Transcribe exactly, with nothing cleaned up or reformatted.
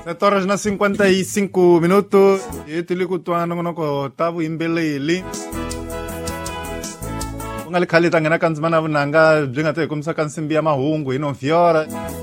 sete horas na cinquenta e cinco minutos. E tili kutwana ngonoko tavu imbeleli. Ungali khali tangena kanzimana vunanga byi nga te hi kombisa ka nsimbi ya mahungu hi no fiora.